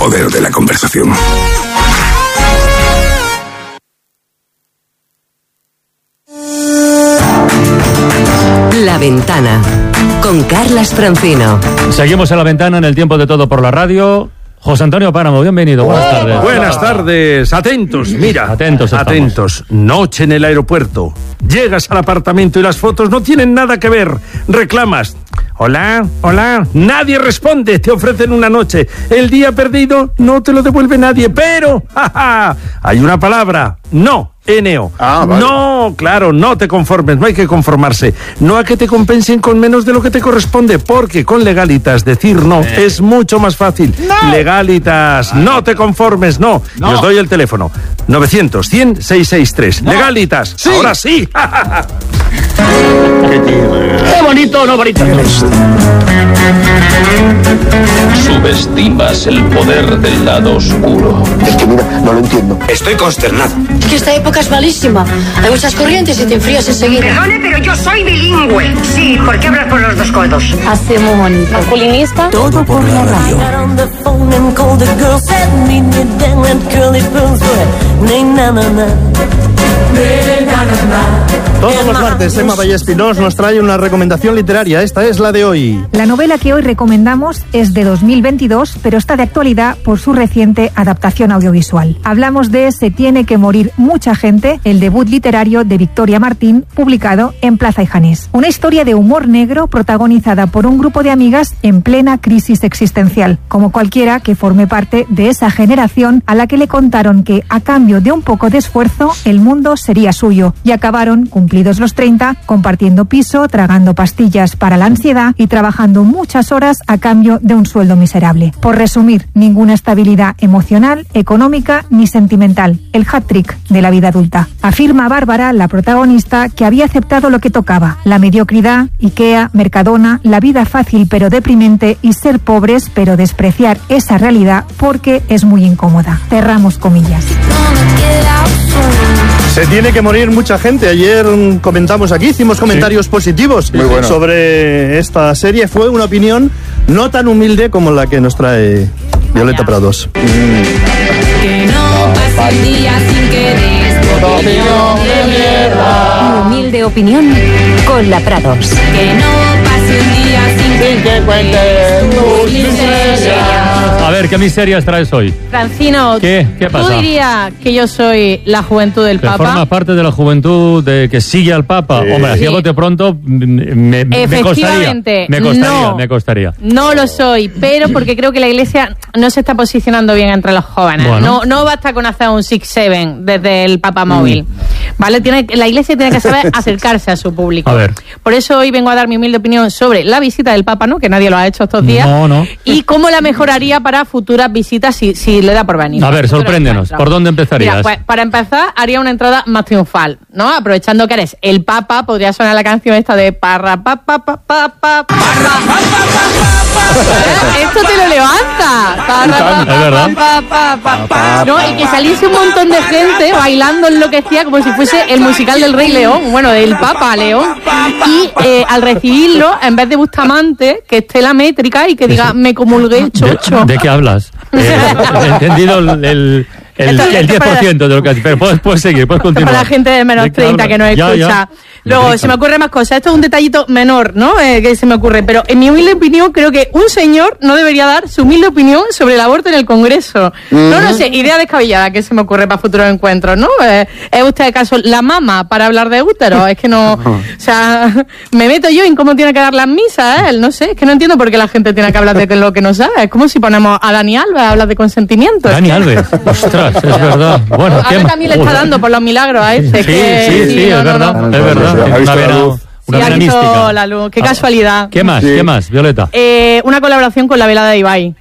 poder de la conversación. La Ventana, con Carlas Francino. Seguimos en La Ventana en el tiempo de Todo por la Radio. José Antonio Páramo, bienvenido. Buenas tardes. Buenas tardes. Atentos, mira. Atentos. Noche en el aeropuerto. Llegas al apartamento y las fotos no tienen nada que ver. Reclamas. Hola. Nadie responde. Te ofrecen una noche. El día perdido no te lo devuelve nadie. Pero, hay una palabra. No. N-O. Vale. No, claro, no te conformes, no hay que conformarse. No a que te compensen con menos de lo que te corresponde, porque con Legalitas decir no es mucho más fácil. No. Legalitas, no te conformes, no. Y os doy el teléfono. 900-100-663. No. Legalitas, sí. Ahora sí. ¡Qué bonito, no bonito! Subestimas el poder del lado oscuro. Es que mira, no lo entiendo. Estoy consternado. Es que esta época es malísima. Hay muchas corrientes y te enfrías enseguida. Perdone, pero yo soy bilingüe. Sí, porque hablas por los dos codos. Hacemos bonito. Masculinista. Todo por la radio. Todos los martes, Emma Vallespinós nos trae una recomendación literaria. Esta es la de hoy. La novela que hoy recomendamos es de 2022, pero está de actualidad por su reciente adaptación audiovisual. Hablamos de Se tiene que morir mucha gente, el debut literario de Victoria Martín, publicado en Plaza y Janés. Una historia de humor negro protagonizada por un grupo de amigas en plena crisis existencial, como cualquiera que forme parte de esa generación a la que le contaron que, a cambio de un poco de esfuerzo, el mundo sería suyo, y acabaron, cumplidos los 30, compartiendo piso, tragando pastillas para la ansiedad y trabajando muchas horas a cambio de un sueldo miserable. Por resumir, ninguna estabilidad emocional, económica ni sentimental. El hat-trick de la vida adulta. Afirma Bárbara, la protagonista, que había aceptado lo que tocaba: la mediocridad, Ikea, Mercadona, la vida fácil pero deprimente y ser pobres pero despreciar esa realidad porque es muy incómoda. Cerramos comillas. Se tiene que morir mucha gente. Ayer comentamos aquí, hicimos comentarios positivos sobre esta serie. Fue una opinión no tan humilde como la que nos trae Violeta Prados. Que no pase un día sin que des tu opinión de mierda. Humilde opinión con la Prados. Que no pase un día sin que cuentes tus miserias. A ver, ¿qué miserias traes hoy? Francino, ¿Qué pasa? ¿Tú dirías que yo soy la juventud del Papa? ¿Formas parte de la juventud de que sigue al Papa? Sí. Hombre, así a bote pronto me costaría. No lo soy, pero porque creo que la Iglesia no se está posicionando bien entre los jóvenes. Bueno. No basta con hacer un 6-7 desde el Papa móvil. ¿Vale? La Iglesia tiene que saber acercarse a su público. A ver. Por eso hoy vengo a dar mi humilde opinión sobre la visita del Papa, ¿no? Que nadie lo ha hecho estos días. No. Y cómo la mejoraría para futuras visitas si le da por venir. A ver, sorpréndenos. ¿Por dónde empezarías? Mira, pues para empezar haría una entrada más triunfal, ¿no? Aprovechando que eres el Papa, podría sonar la canción esta de parra pa pa pa pa pa parra pa pa pa. Esto te lo levanta. Parra pa pa pa pa pa. No, y que saliese un montón de gente bailando enloquecida como si fuese el musical del Rey León, bueno, del Papa León. Y al recibirlo, en vez de Bustamante, que esté la métrica y que diga me comulgué chocho. ¿De qué hablas? He entendido el 10% de lo que has dicho. Pero puedes seguir, puedes continuar. Para la gente de menos 30 que nos escucha. Ya. Luego, se me ocurren más cosas. Esto es un detallito menor, ¿no? Que se me ocurre. Pero en mi humilde opinión, creo que un señor no debería dar su humilde opinión sobre el aborto en el Congreso. No lo sé, idea descabellada que se me ocurre para futuros encuentros, ¿no? ¿Es usted acaso la mama para hablar de útero? Es que no... O sea, me meto yo en cómo tiene que dar las misas, ¿eh? No sé, es que no entiendo por qué la gente tiene que hablar de lo que no sabe. Es como si ponemos a Dani Alves a hablar de consentimiento. Dani Alves, ostras, es verdad. Bueno, ahora también le está dando por los milagros a ese. Sí, es verdad, es verdad. Una visto la luz. Qué casualidad. ¿Qué más, Violeta? Una colaboración con la velada de Ibai.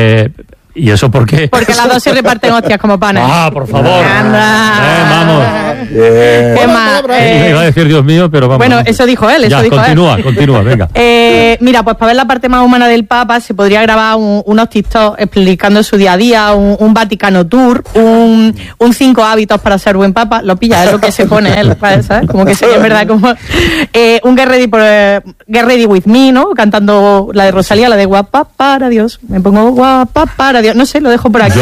¿Y eso por qué? Porque las dos se reparten hostias como panes. Por favor. Anda. Vamos. ¿Qué más? Iba a decir Dios mío, pero vamos. Bueno, eso dijo él, eso dijo él. Continúa, venga. Mira, pues para ver la parte más humana del Papa se podría grabar unos TikTok explicando su día a día, un Vaticano Tour, un 5 hábitos para ser buen Papa. Lo pilla, es lo que se pone él, ¿sabes? Como que es verdad, como un Get Ready With Me, ¿no? Cantando la de Rosalía, la de guapa para Dios. Me pongo guapa para Dios. No sé, lo dejo por aquí.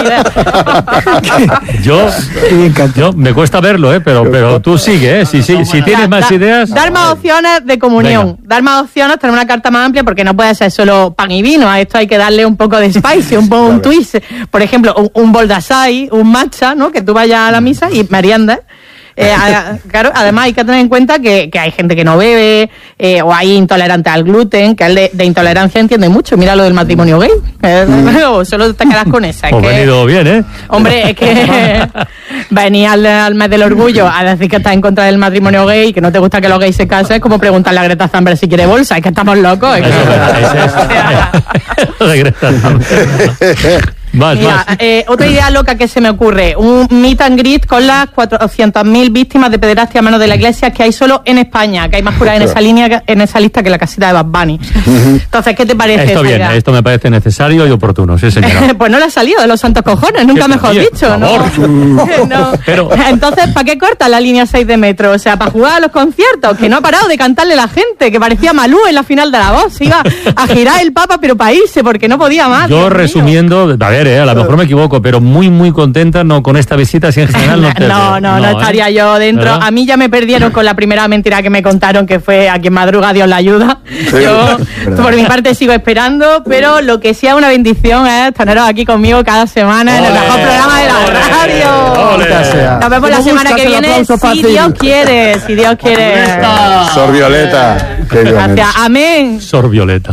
Yo me cuesta verlo, pero tú sigue, si tienes más ideas. Dar más opciones de comunión. Venga. Dar más opciones, tener una carta más amplia, porque no puede ser solo pan y vino. A esto hay que darle un poco de spicy, un twist. Por ejemplo, un bol de açaí, un matcha, ¿no? Que tú vayas a la misa y meriendas. Claro, además hay que tener en cuenta que hay gente que no bebe, o hay intolerantes al gluten, que él de intolerancia entiende mucho. Mira lo del matrimonio gay. Solo te quedas con esa. Pues venido bien, Hombre, es que venir al mes del orgullo a decir que estás en contra del matrimonio gay y que no te gusta que los gays se casen, es como preguntarle a Greta Thunberg si quiere bolsa. Es que estamos locos. Mira, otra idea loca que se me ocurre, un meet and greet con las 400.000 víctimas de pederastia a manos de la Iglesia que hay solo en España, que hay más curas en esa lista que la casita de Bad Bunny. Entonces, ¿qué te parece? Esto me parece necesario y oportuno, sí, señora. Pues no le ha salido de los santos cojones, nunca mejor dicho, ¿no? No. Pero... Entonces, ¿para qué corta la línea 6 de metro? O sea, para jugar a los conciertos, que no ha parado de cantarle la gente, que parecía Malú en la final de La Voz, iba a girar el Papa pero para irse, porque no podía más. Yo resumiendo, a ver, a lo mejor me equivoco, pero muy contenta con esta visita, si en general no estaría yo dentro. ¿Verdad? A mí ya me perdieron con la primera mentira que me contaron, que fue a quien madruga Dios la ayuda. Sí, yo por mi parte sigo esperando, pero lo que sea una bendición es teneros aquí conmigo cada semana en el mejor programa de la radio. Nos vemos la semana que viene, si Dios quiere. Sor Violeta. Gracias, amén. Sor Violeta.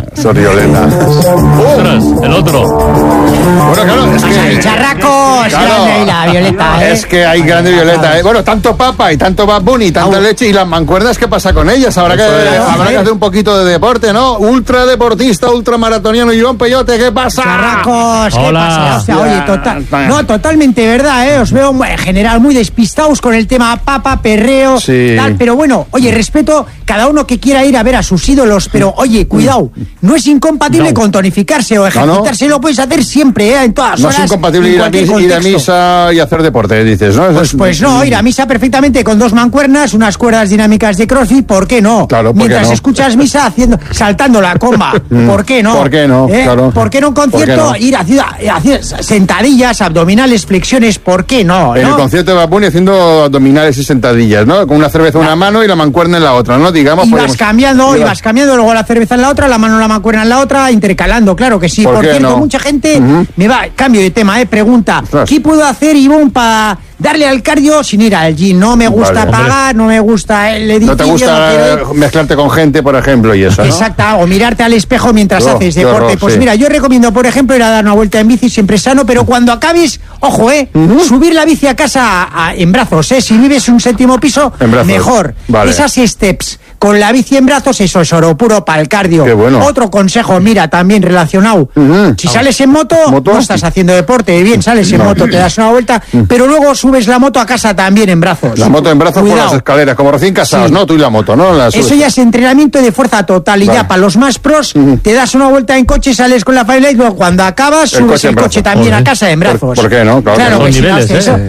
Ostras, el otro. Bueno, claro, es que... Charracos, grande la Violeta, Es que hay grande Violeta, Bueno, tanto Papa y tanto Bad Bunny, tanta leche, y las mancuernas, ¿qué pasa con ellas? Habrá que hacer un poquito de deporte, ¿no? Ultradeportista, ultramaratoniano, Iván Peyote, ¿qué pasa? Charracos, ¿qué Hola. pasa? O sea, oye, totalmente verdad, Os veo en general muy despistados con el tema Papa, perreo, tal, pero bueno, oye, respeto cada uno que quiera ir a ver a sus ídolos, pero oye, cuidado, no es incompatible con tonificarse o ejercitarse, lo puedes hacer siempre, en todas horas. No es incompatible ir a misa y hacer deporte, dices, ¿no? Pues no, ir a misa perfectamente con dos mancuernas, unas cuerdas dinámicas de CrossFit, ¿por qué no? Claro, mientras escuchas misa saltando la comba, ¿por qué no? ¿Por qué no? Claro. ¿Por qué no un concierto ir a hacer sentadillas, abdominales, flexiones, ¿por qué no? En el concierto de Bad Bunny haciendo abdominales y sentadillas, ¿no? Con una cerveza en una mano y la mancuerna en la otra, ¿no? Digamos, ibas cambiando, luego la cerveza en la otra, la mano la mancuerna en la otra, intercalando, claro que sí. Por cierto, mucha gente cambio de tema, pregunta, ¿qué puedo hacer, Ivonne, para darle al cardio sin ir al gym? No me gusta pagar, no me gusta el edificio. No te gusta mezclarte con gente, por ejemplo, y eso, ¿no? Exacto, o mirarte al espejo mientras haces deporte. Pues mira, yo recomiendo, por ejemplo, ir a dar una vuelta en bici, siempre sano, pero cuando acabes, ojo, subir la bici a casa en brazos, Si vives un 7º piso, mejor. Vale. Esas steps con la bici en brazos, eso es oro puro para el cardio. Qué bueno. Otro consejo, mira, también relacionado. Si sales en moto, no estás haciendo deporte, bien, sales en moto, te das una vuelta, pero luego subes la moto a casa también en brazos. La moto en brazos por las escaleras, como recién casados, ¿no? Tú y la moto, ¿no? Eso ya es entrenamiento de fuerza total, y ya para los más pros, te das una vuelta en coche, sales con la familia y luego cuando acabas subes el coche también a casa en brazos. ¿Por qué no? Claro que niveles,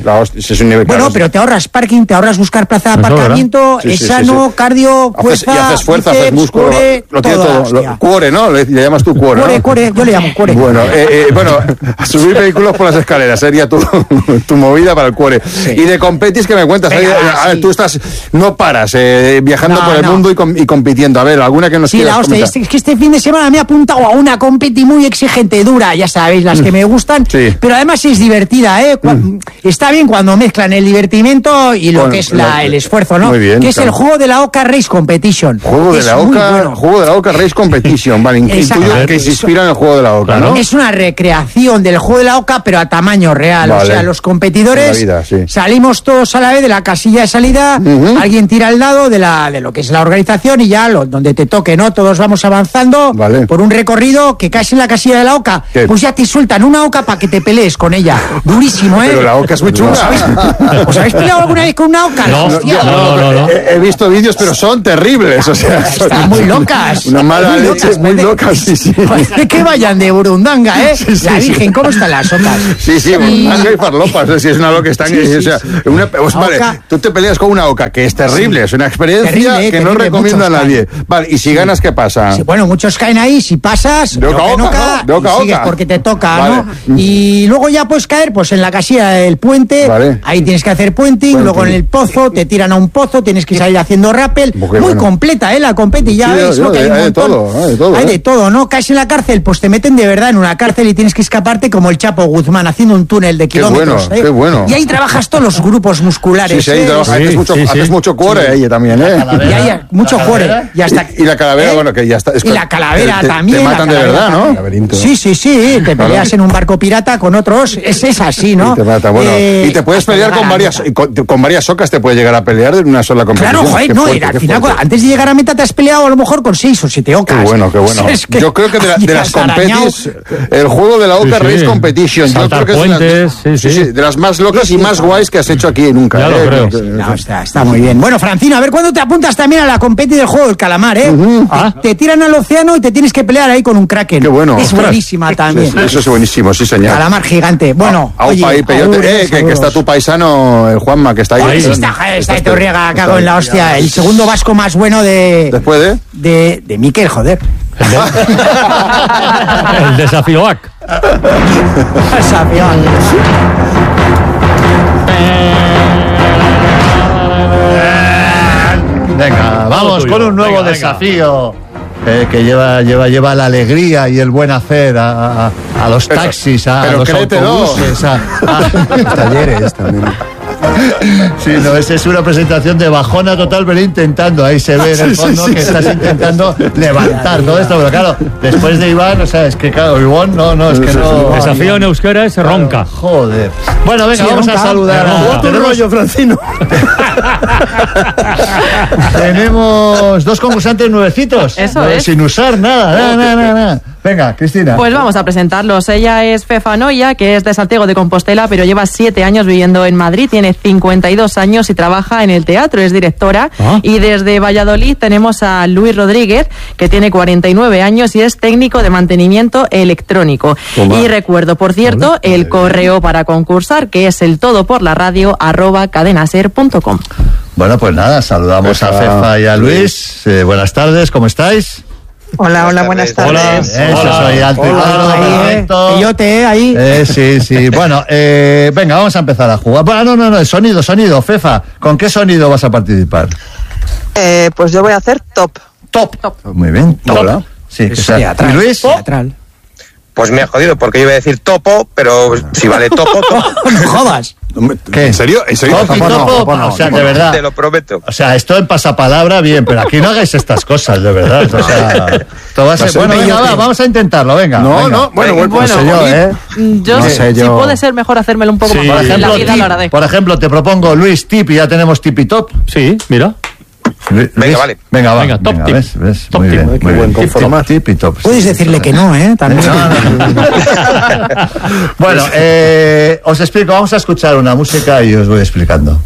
es un nivel, bueno, pero te ahorras parking, te ahorras buscar plaza de aparcamiento, es sano, cardio, fuerza, y haces fuerza, haces músculo, lo tiene todo. Cuore, ¿no? Le llamas tú cuore, ¿no? Cuore, yo le llamo cuore. Bueno, subir vehículos por las escaleras sería tu movida para el cuore. Sí. Y de competis, ¿qué me cuentas? Tú no paras viajando por el mundo y compitiendo. A ver, alguna que nos quieras comentar. Es que este fin de semana me he apuntado a una competi muy exigente, dura, ya sabéis, las que me gustan, pero además es divertida, Está bien cuando mezclan el divertimento y lo que es el esfuerzo, ¿no? Muy bien, que es el juego de la Oca Race Competition. Competition. Juego de la Oca Race Competition. Vale, intuyo que se inspira en el Juego de la Oca, ¿no? Es una recreación del Juego de la Oca, pero a tamaño real. Vale. O sea, los competidores salimos todos a la vez de la casilla de salida, alguien tira el dado de lo que es la organización y ya donde te toque, ¿no? Todos vamos avanzando por un recorrido que caes en la casilla de la Oca. ¿Qué? Pues ya te sueltan una oca para que te pelees con ella. Durísimo, ¿eh? Pero la oca es muy chunga. ¿Os habéis peleado alguna vez con una oca? No. He visto vídeos, pero son terribles. O sea, están muy locas. Una mala leche, muy locas, sí. Parece que vayan de burundanga, ¿eh? La Virgen, ¿cómo están las ocas? Sí, burundanga y farlopas. Si es una loca, están... Vale, tú te peleas con una oca, que es terrible. Es una experiencia que no recomiendo a nadie. Vale, y si ganas, ¿qué pasa? Sí, bueno, muchos caen ahí. Si pasas, de oca, sigues porque te toca, ¿no? Y luego ya puedes caer pues en la casilla del puente. Ahí tienes que hacer puenting. Luego en el pozo, te tiran a un pozo. Tienes que salir haciendo rappel. Muy completa, la compete. Y ya veis, ¿no? Que hay un montón. Hay de todo, ¿no? Caes en la cárcel, pues te meten de verdad en una cárcel y tienes que escaparte como el Chapo Guzmán, haciendo un túnel de kilómetros. Qué bueno. Y ahí trabajas todos los grupos musculares. Sí, ahí trabajas. Haces mucho cuore ahí también, ¿eh? Mucho cuore. Y la calavera, bueno, que ya está. Y la calavera también. Te matan de verdad, ¿no? Sí. Te peleas en un barco pirata con otros. Es así, ¿no? Y te mata, bueno. Y te puedes pelear con varias ocas, te puedes llegar a pelear de una sola competición. Claro, joder, no, al final, antes de llegar a meta te has peleado a lo mejor con 6 o 7 ocas. Qué bueno. Yo creo que de las competis, el Juego de la Oca Race Competition, yo creo que es de las más locas y más guays que has hecho aquí nunca. Ya lo creo. No, está muy bien. Bueno, Francino, a ver cuándo te apuntas también a la competi del Juego del Calamar, ¿eh? Te tiran al océano y te tienes que pelear ahí con un kraken. Qué bueno. Es buenísima también. Eso es buenísimo, sí, señor. Calamar gigante. Bueno, que está tu paisano, el Juanma, que está ahí. Está de Torriega, cago en la hostia. El segundo vasco más bueno de... ¿Después de Miquel, joder. El desafío AC. Venga, vamos con un nuevo desafío. Que lleva la alegría y el buen hacer a los taxis, a los autobuses, a los talleres también. Sí, no, es una presentación de bajona total, pero intentando, ahí se ve en el fondo que estás intentando levantar todo esto, pero claro, después de Iván, o sea, es que claro, Iván no, es que no... Desafío en euskera es ronca. Joder. Bueno, venga, vamos a saludar a... Tenemos yo, Francino. Tenemos 2 concursantes nuevecitos. Eso es. Sin usar nada. Venga, Cristina. Pues vamos a presentarlos. Ella es Fefa Noya, que es de Santiago de Compostela, pero lleva 7 años viviendo en Madrid, tiene 52 años y trabaja en el teatro, es directora. Y desde Valladolid tenemos a Luis Rodríguez, que tiene 49 años y es técnico de mantenimiento electrónico. Y recuerdo, por cierto, el correo para concursar, que es eltodoporlaradio@cadenaser.com. Bueno, pues nada, saludamos a Fefa y a Luis. Buenas tardes, ¿cómo estáis? Hola, buenas tardes. Soy alto y claro, perfecto. Peyote, ahí. Sí. Bueno, venga, vamos a empezar a jugar. Bueno, no, sonido. Fefa, ¿con qué sonido vas a participar? Pues yo voy a hacer top. Muy bien, top. Sí, teatral. ¿Y Luis? Teatral. Pues me ha jodido, porque yo iba a decir topo, pero si vale topo. No jodas. ¿Qué? ¿En serio? Topo, o sea, de verdad. Te lo prometo. O sea, esto en pasapalabra bien, pero aquí no hagáis estas cosas, de verdad. O sea, esto va a ser... Bueno, venga, vamos a intentarlo, venga. No, bueno, no sé yo, ¿eh? Yo, si puede ser mejor hacérmelo un poco más fácil en la vida a la hora de... Por ejemplo, te propongo Luis Tip y ya tenemos Tip y Top. Sí, mira. Venga, vale. Venga, top tip. ¿Ves? Muy bien. Tip y top. Puedes decirle que no, ¿eh? También. Bueno, os explico, vamos a escuchar una música y os voy explicando.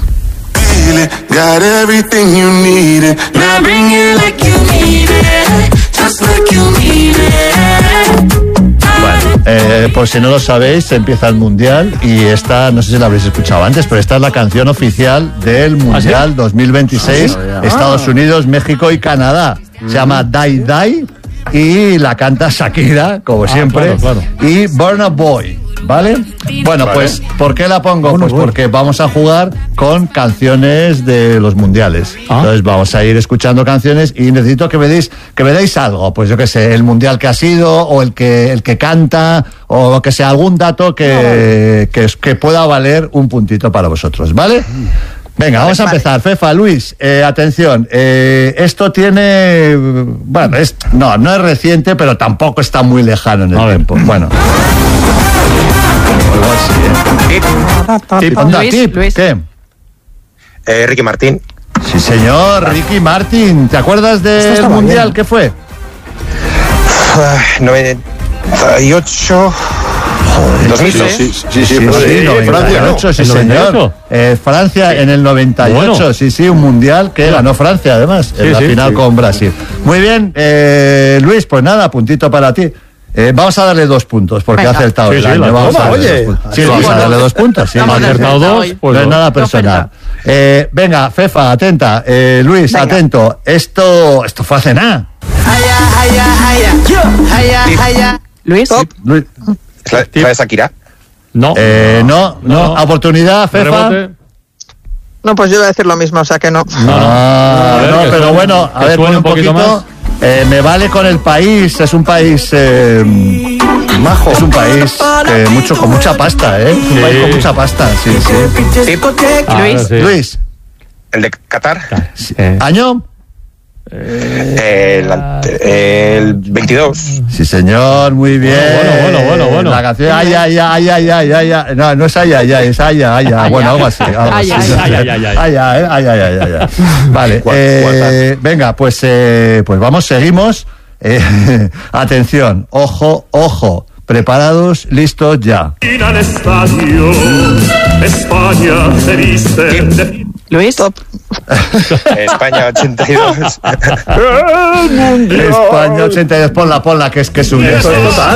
Bueno, por si no lo sabéis, empieza el Mundial y esta, no sé si la habréis escuchado antes, pero esta es la canción oficial del Mundial 2026, Estados Unidos, México y Canadá. Se llama Die Die y la canta Shakira, como siempre, claro. Y Burna Boy. ¿Vale? Bueno, pues, ¿por qué la pongo? Pues porque vamos a jugar con canciones de los mundiales. Entonces vamos a ir escuchando canciones y necesito que me deis algo, pues yo qué sé, el mundial que ha sido, o el que canta, o lo que sea, algún dato que pueda valer un puntito para vosotros, ¿vale? Venga, vamos a empezar. Fefa, Luis, atención. Esto tiene... Bueno, no es reciente, pero tampoco está muy lejano en el tiempo. Bueno. Luis. ¿Qué? Ricky Martin. Sí, señor, Ricky Martin. ¿Te acuerdas del Mundial? ¿Qué fue? 98... 2006. Sí, 98, sí, señor. Francia en el 98, sí, un mundial que ganó Francia, además, en la final con Brasil. Muy bien, Luis, pues nada, puntito para ti. Vamos a darle 2 puntos, porque ha acertado el año. Vamos a darle 2 puntos. Sí, ha acertado 2, pues no es nada personal. Venga, Fefa, atenta. Luis, atento. Esto fue hace nada. Luis. ¿La de Shakira? No. No. Oportunidad, Fefa. Rebote. No, pues yo voy a decir lo mismo, o sea que no. No, pero bueno, a ver, un poquito más. Me vale con el país, es un país majo. Es un país con mucha pasta, ¿eh? Un país con mucha pasta, sí. Luis. ¿El de Qatar? ¿Año? El 22. Sí, señor, muy bien. Bueno. La canción ay. No es ay, es ay. Bueno, algo así. Ay. Vale. Venga, pues vamos, seguimos. Atención, ojo. Preparados, listos, ya. Luis. Top. España 82. España 82, ponla, que es un día.